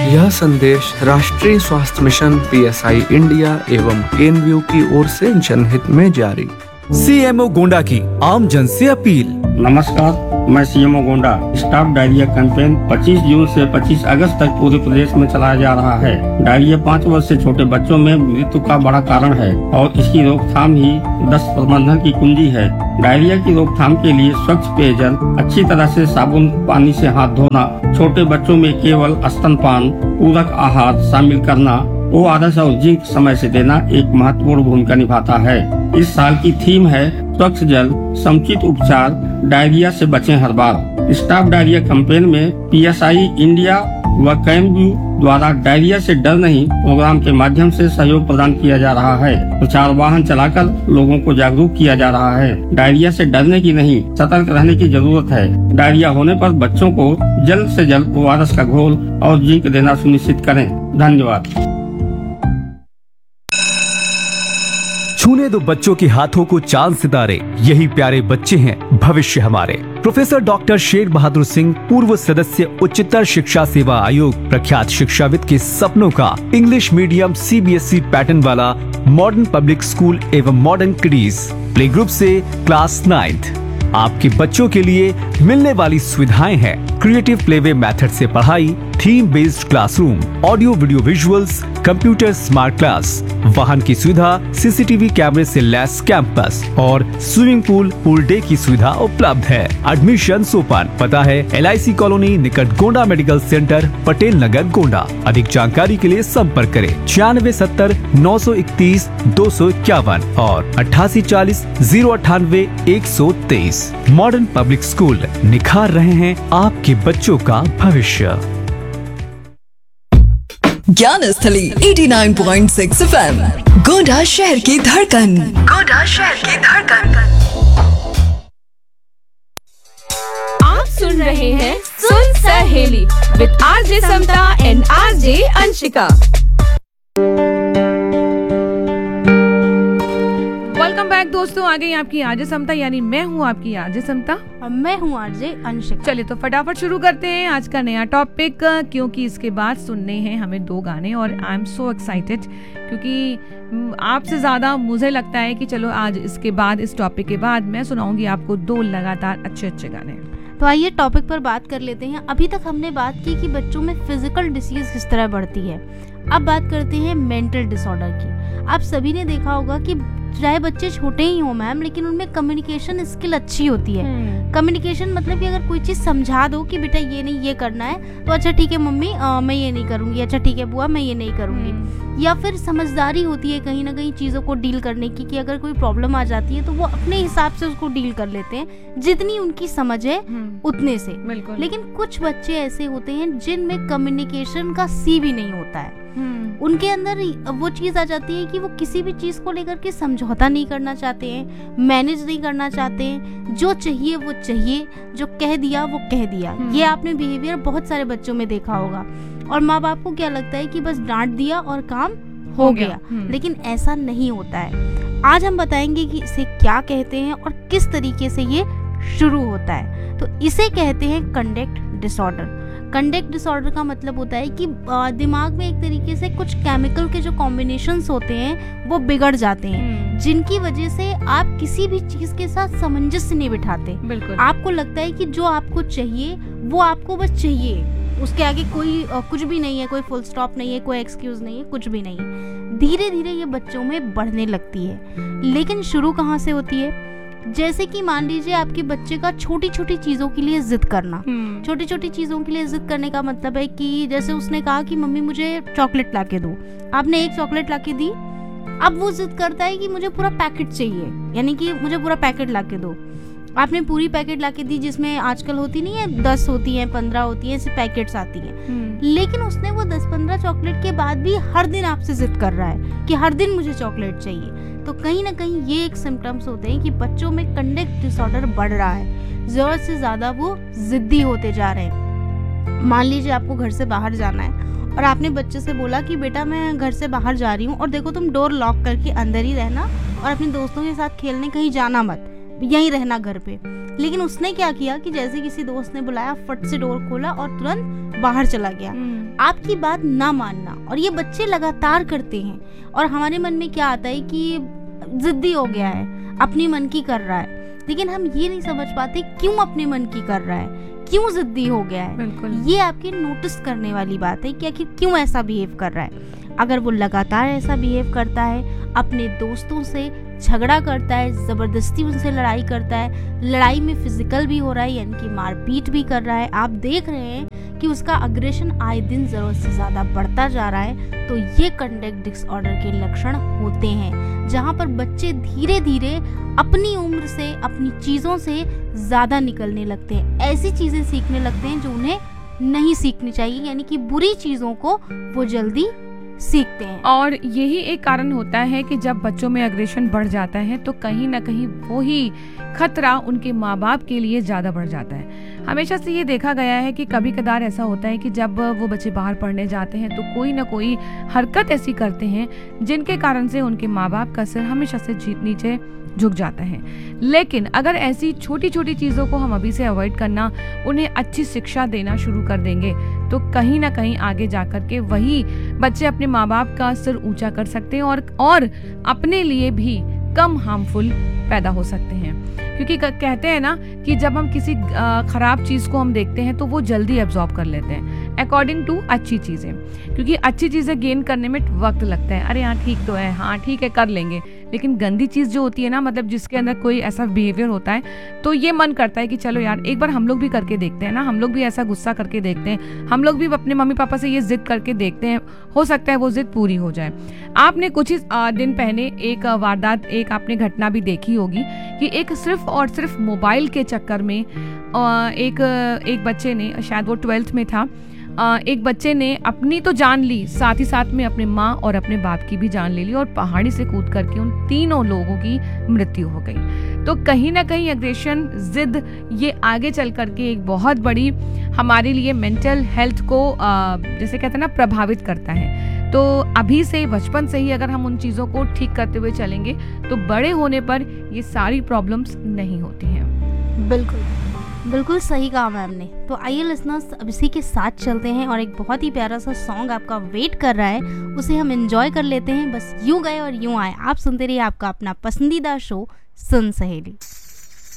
यह संदेश राष्ट्रीय स्वास्थ्य मिशन पीएसआई इंडिया एवं केएनयू की ओर से जनहित में जारी। सीएमओ गोंडा की आम जन से अपील। नमस्कार, मैं CMO Gonda. Stop diarrhoea campaign 25 जून से 25 अगस्त तक पूरे प्रदेश में चलाया जा रहा है। डायरिया 5 वर्ष से छोटे बच्चों में मृत्यु का बड़ा कारण है और इसकी रोकथाम ही दस्त प्रबंधन की कुंजी है। डायरिया की रोकथाम के लिए स्वच्छ पेयजल, अच्छी तरह से साबुन पानी से हाथ धोना, छोटे बच्चों में केवल स्तनपान, पूरक आहार शामिल करना, ORS और जिंक समय से देना एक महत्वपूर्ण भूमिका निभाता है। इस साल की थीम है स्वच्छ जल, समुचित उपचार, डायरिया से बचें हर बार। स्टॉप डायरिया कैंपेन में पीएसआई इंडिया व केएनयू द्वारा डायरिया से डर नहीं प्रोग्राम के माध्यम से सहयोग प्रदान किया जा रहा है। प्रचार वाहन चलाकर लोगों को जागरूक किया जा रहा है। डायरिया से डरने की नहीं, सतर्क रहने की जरूरत है। डायरिया होने पर बच्चों को जल्द से जल्द ORS का घोल और जिंक देना सुनिश्चित करें। धन्यवाद। छूने दो बच्चों के हाथों को चांद सितारे, यही प्यारे बच्चे हैं भविष्य हमारे। प्रोफेसर डॉक्टर शेर बहादुर सिंह, पूर्व सदस्य उच्चतर शिक्षा सेवा आयोग, प्रख्यात शिक्षाविद के सपनों का इंग्लिश मीडियम CBSE पैटर्न वाला मॉडर्न पब्लिक स्कूल एवं मॉडर्न किडीज प्ले ग्रुप से क्लास 9th आपके बच्चों के लिए मिलने वाली सुविधाएं हैं क्रिएटिव प्लेवे मेथड से पढ़ाई, theme based classroom, audio video visuals, computer smart class, वाहन की सुविधा, CCTV कैमरे से लैस कैंपस और स्विमिंग पूल डे की सुविधा उपलब्ध है। Admission open. पता है LIC कॉलोनी निकट गोंडा मेडिकल सेंटर, पटेल नगर, गोंडा। अधिक जानकारी के लिए संपर्क करें 9670 931 251 और 8840 098 123। मॉडर्न पब्लिक स्कूल, निखार रहे हैं आपके बच्चों का भविष्य। ज्ञानस्थली 89.6 FM, गोंडा शहर की धड़कन। गोंडा शहर की धड़कन। आप सुन रहे हैं सुन सहेली with RJ Samta and RJ Anshika. Welcome back दोस्तों, आ गई आपकी RJ समता, यानी मैं हूँ आपकी RJ समता और मैं हूँ RJ अंशिका। चलिए तो फटाफट शुरू करते हैं आज का नया टॉपिक, क्योंकि इसके बाद सुनने हैं हमें 2 गाने और आई एम सो एक्साइटेड, क्योंकि आपसे ज्यादा मुझे लगता है कि चलो आज इसके बाद, इस टॉपिक के बाद मैं सुनाऊंगी आपको 2 लगातार अच्छे गाने। तो आइए टॉपिक पर बात कर लेते हैं। अभी तक हमने बात की कि बच्चों में फिजिकल डिसीज किस तरह बढ़ती है। अब बात करते हैं मेंटल डिसऑर्डर की। आप सभी ने देखा होगा कि चाहे बच्चे छोटे ही हों मैम, लेकिन उनमें कम्युनिकेशन स्किल अच्छी होती है। कम्युनिकेशन मतलब कि अगर कोई चीज़ समझा दो कि बेटा ये नहीं ये करना है, तो अच्छा ठीक है मम्मी मैं ये नहीं करूँगी, अच्छा ठीक है बुआ मैं ये नहीं करूँगी। या फिर समझदारी होती है कहीं ना कहीं चीज़ों को डील करने की, कि अगर कोई प्रॉब्लम आ जाती है तो वो अपने हिसाब से उसको डील कर लेते हैं, जितनी उनकी समझ है उतने से। लेकिन कुछ बच्चे ऐसे होते हैं जिनमें कम्युनिकेशन का सी भी नहीं होता है। उनके अंदर वो चीज़ आ जाती है कि वो किसी भी चीज़ को लेकर के समझौता नहीं करना चाहते हैं, मैनेज नहीं करना चाहते हैं। जो चाहिए वो चाहिए, जो कह दिया वो कह दिया। ये आपने बिहेवियर बहुत सारे बच्चों में देखा होगा। और माँ बाप को क्या लगता है कि बस डांट दिया और काम हो गया, लेकिन ऐसा नहीं होता है। आज हम बताएंगे कि इसे क्या कहते हैं और किस तरीके से ये शुरू होता है। तो इसे कहते हैं कंडक्ट डिसऑर्डर। कंडक्ट डिसऑर्डर का मतलब होता है कि दिमाग में एक तरीके से कुछ केमिकल के जो कॉम्बिनेशंस होते हैं वो बिगड़ जाते हैं, जिनकी वजह से आप किसी भी चीज के साथ सामंजस्य नहीं बिठाते। आपको लगता है कि जो आपको चाहिए वो आपको बस चाहिए, उसके आगे कोई कुछ भी नहीं है, कोई फुल स्टॉप नहीं है, कोई एक्सक्यूज नहीं है, कुछ भी नहीं है। धीरे धीरे ये बच्चों में बढ़ने लगती है। लेकिन शुरू कहाँ से होती है? जैसे कि मान लीजिए आपके बच्चे का छोटी छोटी चीजों के लिए जिद करना। छोटी छोटी चीजों के लिए जिद करने का मतलब है कि जैसे उसने कहा कि मम्मी मुझे चॉकलेट ला के दो, आपने एक चॉकलेट ला के दी, अब वो जिद करता है कि मुझे पूरा पैकेट चाहिए, यानी कि मुझे पूरा पैकेट ला के दो। आपने पूरी पैकेट ला के दी, जिसमें आजकल होती नहीं है 10 होती है, 15 होती है, ऐसे पैकेट्स आती है। लेकिन उसने वो 10-15 चॉकलेट के बाद भी हर दिन आपसे जिद कर रहा है कि हर दिन मुझे चॉकलेट चाहिए। तो कहीं ना कहीं ये एक सिम्टम्स होते हैं कि बच्चों में कंडक्ट डिसऑर्डर बढ़ रहा है, जरूरत से ज्यादा वो जिद्दी होते जा रहे हैं। मान लीजिए आपको घर से बाहर जाना है और आपने बच्चे से बोला कि बेटा मैं घर से बाहर जा रही हूँ और देखो तुम डोर लॉक करके अंदर ही रहना और अपने दोस्तों के साथ खेलने कहीं जाना मत, यहीं रहना घर पे। लेकिन उसने क्या किया कि जैसे किसी दोस्त ने बुलाया फट से डोर खोला और तुरंत बाहर चला गया, आपकी बात ना मानना, और ये बच्चे लगातार करते हैं। और हमारे मन में क्या आता है कि जिद्दी हो गया है, अपने मन की कर रहा है, लेकिन हम ये नहीं समझ पाते क्यों अपने मन की कर रहा है, क्यों जिद्दी हो गया है। बिल्कुल। ये आपकी नोटिस करने वाली बात है कि आखिर क्यों ऐसा बिहेव कर रहा है। अगर वो लगातार ऐसा बिहेव करता है, अपने दोस्तों से झगड़ा करता है, ज़बरदस्ती उनसे लड़ाई करता है, लड़ाई में फिजिकल भी हो रहा है, यानी कि मारपीट भी कर रहा है, आप देख रहे हैं कि उसका अग्रेशन आए दिन ज़रूरत से ज़्यादा बढ़ता जा रहा है, तो ये कंडक्ट डिसऑर्डर के लक्षण होते हैं, जहाँ पर बच्चे धीरे धीरे अपनी उम्र से, अपनी चीज़ों से ज़्यादा निकलने लगते हैं, ऐसी चीज़ें सीखने लगते हैं जो उन्हें नहीं सीखनी चाहिए, यानी कि बुरी चीज़ों को वो जल्दी सीखते हैं। और यही एक कारण होता है कि जब बच्चों में अग्रेशन बढ़ जाता है तो कहीं ना कहीं वही खतरा उनके माँ बाप के लिए ज़्यादा बढ़ जाता है। हमेशा से ये देखा गया है कि कभी कदार ऐसा होता है कि जब वो बच्चे बाहर पढ़ने जाते हैं तो कोई ना कोई हरकत ऐसी करते हैं जिनके कारण से उनके माँ बाप का सिर हमेशा से नीचे झुक जाता है। लेकिन अगर ऐसी छोटी छोटी चीज़ों को हम अभी से अवॉइड करना, उन्हें अच्छी शिक्षा देना शुरू कर देंगे तो कहीं ना कहीं आगे जाकर के वही बच्चे अपने माँ बाप का सिर ऊंचा कर सकते हैं और अपने लिए भी कम हार्मफुल पैदा हो सकते हैं। क्योंकि कहते हैं ना कि जब हम किसी खराब चीज़ को हम देखते हैं तो वो जल्दी एब्जॉर्ब कर लेते हैं अकॉर्डिंग टू अच्छी चीज़ें, क्योंकि अच्छी चीज़ें गेन करने में वक्त लगता है। अरे हाँ ठीक तो है, हाँ ठीक है कर लेंगे, लेकिन गंदी चीज़ जो होती है ना, मतलब जिसके अंदर कोई ऐसा बिहेवियर होता है, तो ये मन करता है कि चलो यार एक बार हम लोग भी करके देखते हैं ना, हम लोग भी ऐसा गुस्सा करके देखते हैं, हम लोग भी अपने मम्मी पापा से ये जिद करके देखते हैं, हो सकता है वो जिद पूरी हो जाए। आपने कुछ ही दिन पहले एक वारदात, एक आपने घटना भी देखी होगी कि एक सिर्फ और सिर्फ मोबाइल के चक्कर में एक बच्चे ने, शायद वो 12th में था, एक बच्चे ने अपनी तो जान ली, साथ ही साथ में अपने माँ और अपने बाप की भी जान ले ली, और पहाड़ी से कूद करके उन तीनों लोगों की मृत्यु हो गई। तो कहीं ना कहीं एग्रेशन, जिद, ये आगे चल करके एक बहुत बड़ी हमारे लिए मेंटल हेल्थ को जैसे कहते हैं ना प्रभावित करता है। तो अभी से, बचपन से ही अगर हम उन चीज़ों को ठीक करते हुए चलेंगे तो बड़े होने पर ये सारी प्रॉब्लम्स नहीं होती हैं। बिल्कुल बिल्कुल सही कहा मैम ने। तो आइए लिसनर्स, अब इसी के साथ चलते हैं और एक बहुत ही प्यारा सा सॉन्ग आपका वेट कर रहा है, उसे हम एंजॉय कर लेते हैं। बस यूं गए और यूं आए। आप सुनते रहिए आपका अपना पसंदीदा शो सुन सहेली।